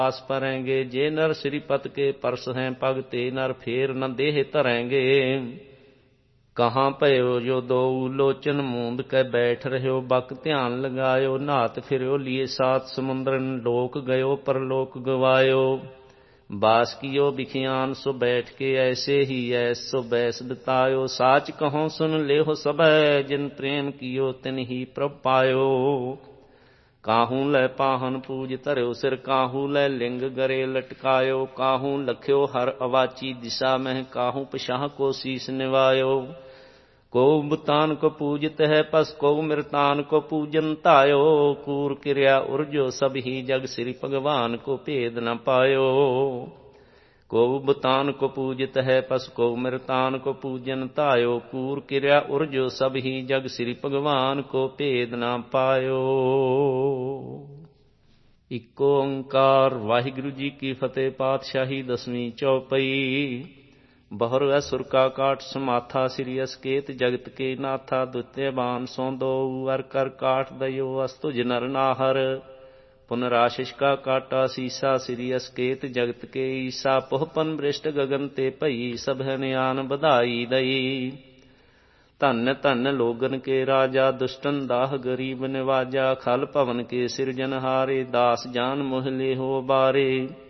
आस परेंगे। जे नर श्रीपत के परस हैं पग, ते नर फेर न देह धरेंगे। कहाँ पयो जो दो लोचन, मूंद कै बैठ रह्यो बक ध्यान लगायो। नात फिर्यो लिए सात समुद्रन, लोक गयो परलोक गवायो। बास कियो बिखियान सो बैठ के, ऐसे ही ऐस सो बैस बितायो। साच कहो सुन लेहो सबै, जिन प्रेम कियो तिन ही प्रभ पायो। काहू लै पाहन पूज धर्यो सिर, काहू लै लिंग गरे लटकायो। काहू लख्यो हर अवाची दिशा मह, काहू पछाह को शीस निवायो। को बुतान को पूजत है पस, को मृतान को पूजन तायो। कूर क्रिया उर्जो सब ही जग, श्री भगवान को भेद न पायो। को बुतान को पूजित है पस, को मृतान को पूजन तायो। कूर क्रिया उर्जो सब ही जग, श्री भगवान को भेद न पायो। इको ओंकार। वाहिगुरु जी की फतेह। पातशाही दसवीं चौपई। बहुर असुर का काट समाथा, श्री असकेत जगत के नाथा। द्वितीय बान सो दो अर कर काट दयो, अस्तुज नर नाहर। पुनराशिष का काटा सीसा, श्री असकेत जगत के ईसा। पोहपन वृष्ट गगन ते भई, सब हनयान बधाई दई। धन धन लोगन के राजा, दुष्टन दाह गरीब निवाजा। खल पवन के सिरजनहारे, दास जान मोह लेहो बारे।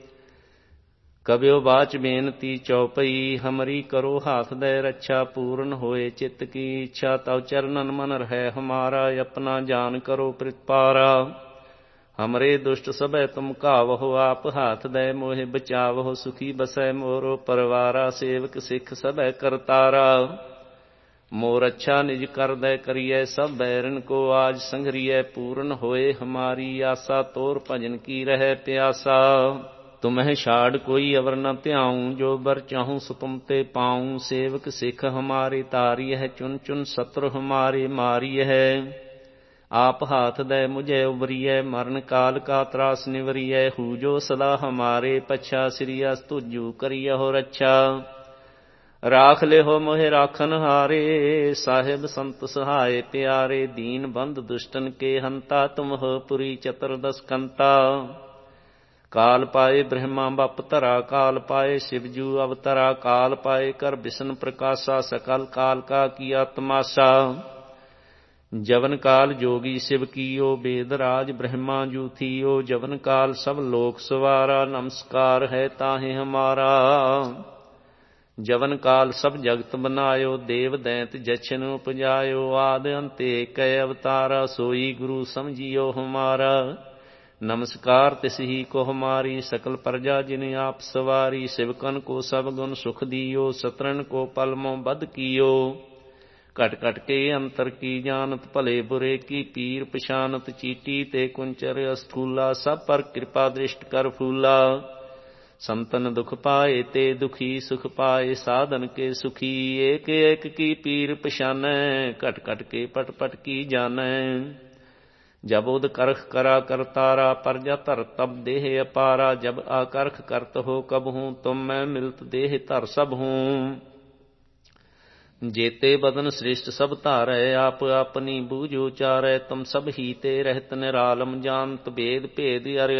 कब्यो बाच बेनती चौपई, हमरी करो हाथ दय रक्षा। पूर्ण होए चित्त की इच्छा, तव चरणन मन रहे हमारा। अपना जान करो प्रतिपारा, हमरे दुष्ट सबै तुम कावहो। आप हाथ दय मोहे बचावहो, सुखी बसै मोरो परवारा। सेवक सिख सबै करतारा, मोर अच्छा निज कर दय करियै। सब बैरन को आज संघरियै, पूर्ण होए हमारी आशा। तोर भजन की रह प्यासा, तुम्हें छाड़ कोई अवर न ध्याऊं। जो बर चाहूं सो तुम ते पाऊं। सेवक सिख हमारे तारिय है, चुन चुन शत्रु हमारे मारिय है। आप हाथ दय मुझे उबरिय, मरण काल का त्रास निवरिय। हूजो सदा हमारे पच्छा, श्री अस तुझू करियहो रक्षा। राख ले हो मोहे राखन हारे, साहिब संत सहाय प्यारे। दीन बंद दुष्टन के हंता, तुम हो पुरी चतुर्दश कंता। काल पाए ब्रह्मा बप धरा, काल पाए शिवजू अवतरा। काल पाए कर विष्णु प्रकाशा, सकल काल का किया तमाशा। जवन काल जोगी शिव कीयो, वेद राज ब्रह्मा जू थियो। जवन काल सब लोक सवारा, नमस्कार है ताहे हमारा। जवन काल सब जगत बनायो, देव दैंत जछन उपजायो। आद अंत कै अवतारा, सोई गुरु समझियो हमारा। नमस्कार तिस ही को हमारी, सकल प्रजा जिन आप सवारी। शिवकन को सब गुण सुख दियो, सतरन को पलमों बद कियो। कट कट के अंतर की जानत, भले बुरे की पीर पछानत। चीटी ते कुंचर अस्थूला, सब पर कृपा दृष्ट कर फूला। संतन दुख पाए ते दुखी, सुख पाए साधन के सुखी। एक एक की पीर पछानै, कट कट के पट पट की जानै। जब उद करख करा करतारा, परजा धर तब देह अपारा। जब आकर्ख करत हो कब हूँ, तुम मैं मिलत देह धर सब हूँ। जेते बदन श्रेष्ठ सब धारै, आप अपनी बूझ उचारै। तुम सब ही ते रहत निरालम, जानत भेद भेद अर